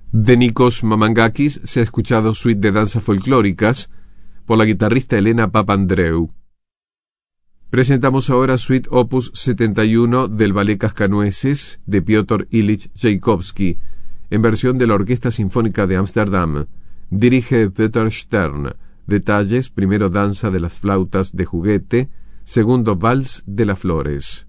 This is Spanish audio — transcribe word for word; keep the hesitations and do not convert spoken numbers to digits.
De Nikos Mamangakis se ha escuchado Suite de danzas folclóricas por la guitarrista Elena Papandreou. Presentamos ahora Suite Opus setenta y uno del Ballet Cascanueces de Piotr Ilich Tchaikovsky, en versión de la Orquesta Sinfónica de Ámsterdam. Dirige Peter Stern. Detalles: primero danza de las flautas de juguete, segundo vals de las flores.